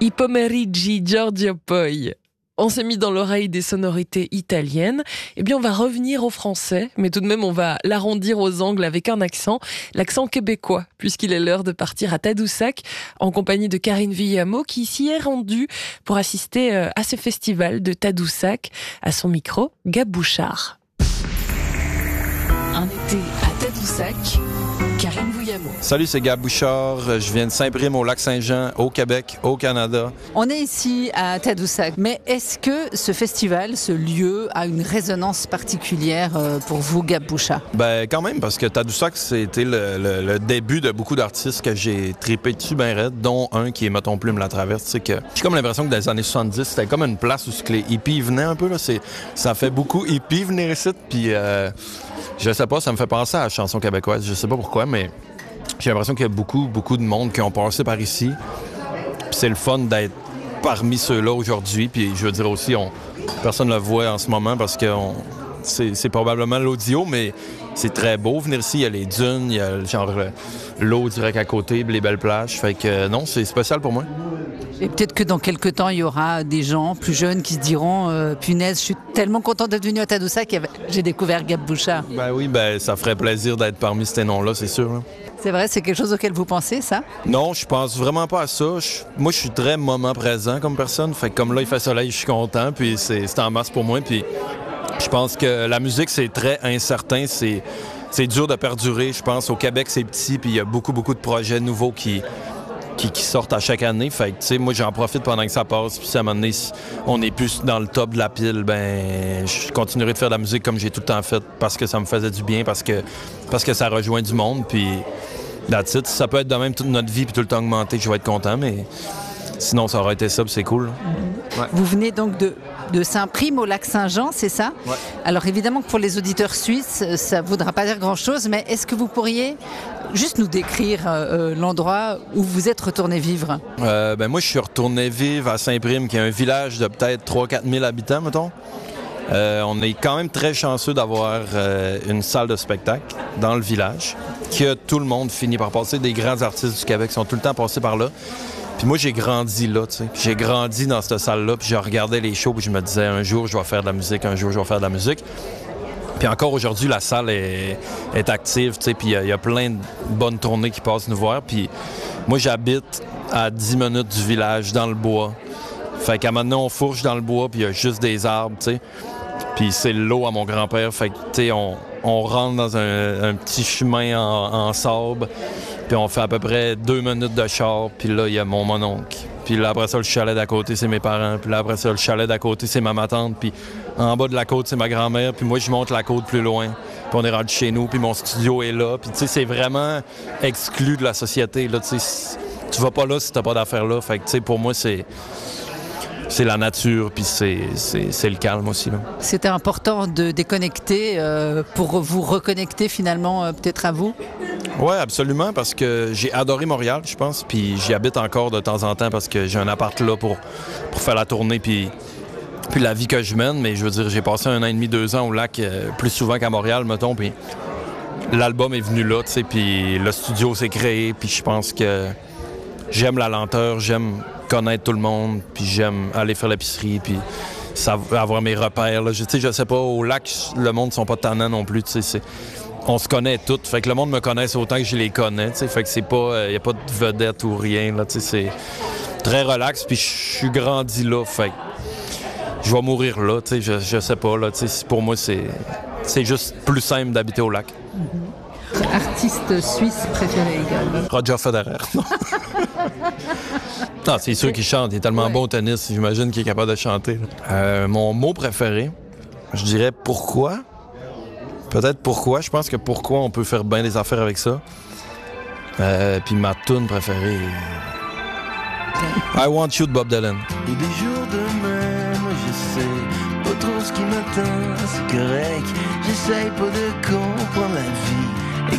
I pomeriggi Giorgio Poi. On s'est mis dans l'oreille des sonorités italiennes. Eh bien, on va revenir au français, mais tout de même, on va l'arrondir aux angles avec un accent, l'accent québécois, puisqu'il est l'heure de partir à Tadoussac, en compagnie de Karine Villamo, qui s'y est rendue pour assister à ce festival de Tadoussac. À son micro, Gab Bouchard. Un été à Tadoussac, Karine Villamo. Salut, c'est Gab Bouchard. Je viens de Saint-Prime, au Lac-Saint-Jean, au Québec, au Canada. On est ici à Tadoussac, mais est-ce que ce festival, ce lieu, a une résonance particulière pour vous, Gab Bouchard? Ben quand même, parce que Tadoussac, c'était le début de beaucoup d'artistes que j'ai trippé dessus ben raide, dont un qui est Mettons Plume la Traverse. Tu sais que j'ai comme l'impression que dans les années 70, c'était comme une place où les hippies venaient un peu. Là. Ça fait beaucoup hippie venir ici, puis je sais pas, ça me fait penser à la chanson québécoise. Je sais pas pourquoi, mais j'ai l'impression qu'il y a beaucoup de monde qui ont passé par ici. Puis c'est le fun d'être parmi ceux-là aujourd'hui. Puis je veux dire aussi, personne ne le voit en ce moment parce que c'est probablement l'audio, mais c'est très beau venir ici. Il y a les dunes, il y a l'eau direct à côté, les belles plages. Fait que non, c'est spécial pour moi. Et peut-être que dans quelques temps, il y aura des gens plus jeunes qui se diront punaise, je suis tellement content d'être venu à Tadoussac, j'ai découvert Gab Bouchard. Ben oui, ça ferait plaisir d'être parmi ces noms-là, c'est sûr. Hein. C'est vrai, c'est quelque chose auquel vous pensez, ça? Non, je pense vraiment pas à ça. Moi, je suis très moment présent comme personne. Fait que comme là, il fait soleil, je suis content, puis c'est en masse pour moi. Puis je pense que la musique, c'est très incertain. C'est dur de perdurer. Je pense au Québec, c'est petit, puis il y a beaucoup de projets nouveaux qui sortent à chaque année. Fait que, tu sais, moi, j'en profite pendant que ça passe. Puis, si à un moment donné, on est plus dans le top de la pile, je continuerai de faire de la musique comme j'ai tout le temps fait parce que ça me faisait du bien, parce que ça rejoint du monde. Puis, that's it. Ça peut être de même toute notre vie puis tout le temps augmenter, je vais être content, mais sinon, ça aurait été ça, puis c'est cool. Ouais. Vous venez donc de Saint-Prime au Lac-Saint-Jean, c'est ça? Ouais. Alors évidemment que pour les auditeurs suisses, ça ne voudra pas dire grand-chose, mais est-ce que vous pourriez juste nous décrire l'endroit où vous êtes retourné vivre? Moi, je suis retourné vivre à Saint-Prime, qui est un village de peut-être 3-4 000 habitants, mettons. On est quand même très chanceux d'avoir une salle de spectacle dans le village, que tout le monde finit par passer. Des grands artistes du Québec sont tout le temps passés par là. Puis moi, j'ai grandi là, tu sais. J'ai grandi dans cette salle-là, puis je regardais les shows, puis je me disais, un jour, je vais faire de la musique, un jour, je vais faire de la musique. Puis encore aujourd'hui, la salle est active, tu sais, puis il y a plein de bonnes tournées qui passent nous voir. Puis moi, j'habite à 10 minutes du village, dans le bois. Fait qu'à maintenant, on fourche dans le bois, puis il y a juste des arbres, tu sais. Puis c'est l'eau à mon grand-père. Fait que, tu sais, on rentre dans un petit chemin en sable, puis on fait à peu près 2 minutes de char, puis là, il y a mon mononcle. Puis là, après ça, le chalet d'à côté, c'est mes parents. Puis là, après ça, le chalet d'à côté, c'est ma tante. Puis en bas de la côte, c'est ma grand-mère. Puis moi, je monte la côte plus loin. Puis on est rendu chez nous, puis mon studio est là. Puis tu sais, c'est vraiment exclu de la société, là. Tu sais, tu vas pas là si t'as pas d'affaires là. Fait que, tu sais, pour moi, c'est la nature, puis c'est le calme aussi. Là. C'était important de déconnecter pour vous reconnecter finalement peut-être à vous? Oui, absolument, parce que j'ai adoré Montréal, je pense, puis j'y habite encore de temps en temps parce que j'ai un appart là pour faire la tournée, puis la vie que je mène. Mais je veux dire, j'ai passé 1 an et demi, 2 ans au lac, plus souvent qu'à Montréal, mettons, puis l'album est venu là, tu sais, puis le studio s'est créé, puis je pense que j'aime la lenteur, j'aime connaître tout le monde, puis j'aime aller faire l'épicerie, puis avoir mes repères. Là. Je sais pas, au lac, le monde ne sont pas tannants non plus. On se connaît tous. Fait que le monde me connaisse autant que je les connais. Fait que c'est pas, y a pas de vedette ou rien. Là, c'est très relax, puis je suis grandi là. Fait que je vais mourir là. Je sais pas. Là, pour moi, c'est juste plus simple d'habiter au lac. Mm-hmm. Artiste suisse préféré également? Roger Federer. Non, c'est sûr qu'il chante. Il est tellement bon au tennis. J'imagine qu'il est capable de chanter. Mon mot préféré, je dirais pourquoi. Peut-être pourquoi. Je pense que pourquoi on peut faire bien des affaires avec ça. Puis ma toune préférée, I Want You de Bob Dylan. Et des jours de même, je sais pas trop ce qui m'attend, c'est correct. J'essaye pas de comprendre la vie.